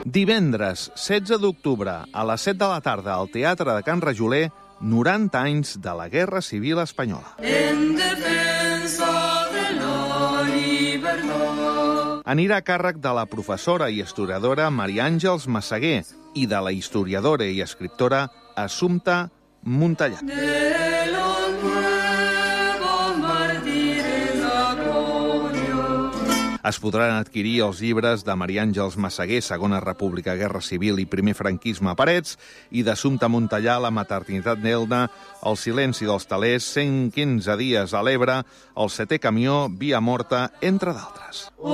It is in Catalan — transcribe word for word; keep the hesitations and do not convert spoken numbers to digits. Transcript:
Divendres, setze d'octubre, a les set de la tarda, al Teatre de Can Rajoler, noranta anys de la Guerra Civil Espanyola. En defensa de la llibertat. Anirà a càrrec de la professora i historiadora Maria Àngels Massaguer i de la historiadora i escriptora Assumpta Montellà. Es podran adquirir els llibres de Maria Àngels Massaguer, Segona República, Guerra Civil i Primer Franquisme a parets, i d'Assumpta Montellà, La maternitat d'Elna, El silenci dels telers, cent quinze dies a l'Ebre, El setè camió, Via morta, entre d'altres.